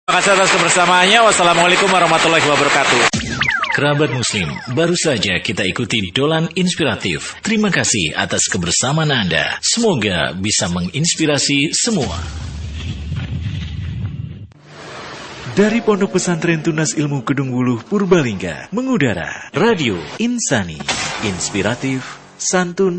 Terima kasih atas kebersamaannya. Wassalamualaikum warahmatullahi wabarakatuh. Kerabat Muslim, baru saja kita ikuti Dolan Inspiratif. Terima kasih atas kebersamaan Anda. Semoga bisa menginspirasi semua. Dari Pondok Pesantren Tunas Ilmu Kedung Wuluh Purbalingga, mengudara Radio Insani, inspiratif, santun,